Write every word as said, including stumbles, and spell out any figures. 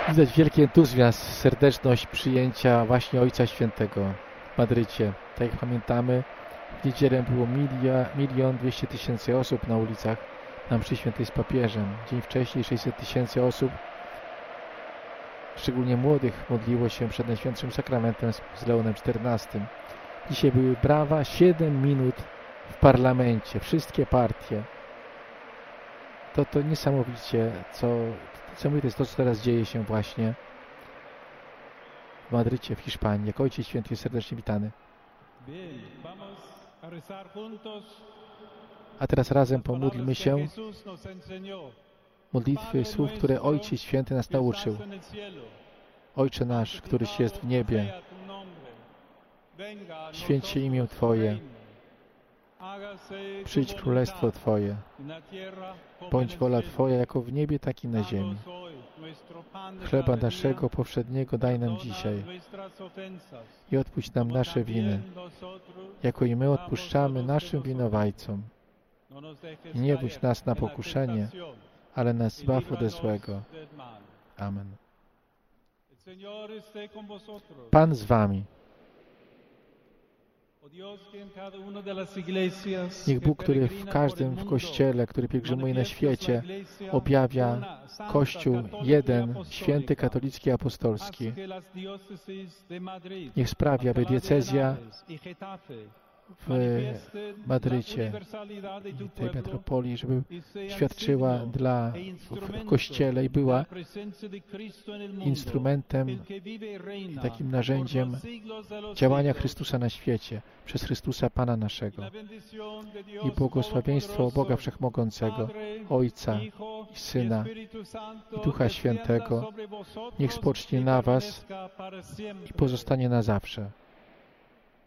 Widać wielki entuzjazm, serdeczność przyjęcia właśnie Ojca Świętego w Madrycie. Tak jak pamiętamy, w niedzielę było milion dwieście tysięcy osób na ulicach na mszy świętej z papieżem. Dzień wcześniej sześćset tysięcy osób, szczególnie młodych, modliło się przed Najświętszym Sakramentem z Leonem czternastym. Dzisiaj były brawa, siedem minut w parlamencie, wszystkie partie. To, to niesamowicie, co, co mówię, to jest to, co teraz dzieje się właśnie w Madrycie, w Hiszpanii. Jak Ojciec Święty jest serdecznie witany. A teraz razem pomódlmy się modlitwy słów, które Ojciec Święty nas nauczył. Ojcze nasz, któryś jest w niebie, święć się imię Twoje, przyjdź królestwo Twoje, bądź wola Twoja jako w niebie, tak i na ziemi. Chleba naszego powszedniego daj nam dzisiaj i odpuść nam nasze winy, jako i my odpuszczamy naszym winowajcom. I nie wódź nas na pokuszenie, ale nas zbaw ode złego. Amen. Pan z wami. Niech Bóg, który w każdym w Kościele, który pielgrzymuje na świecie, objawia Kościół jeden, święty, katolicki, apostolski. Niech sprawi, aby diecezja w Madrycie, tej metropolii, żeby świadczyła dla w Kościele i była instrumentem i takim narzędziem działania Chrystusa na świecie, przez Chrystusa Pana naszego. I błogosławieństwo Boga Wszechmogącego, Ojca i Syna i Ducha Świętego, niech spocznie na was i pozostanie na zawsze.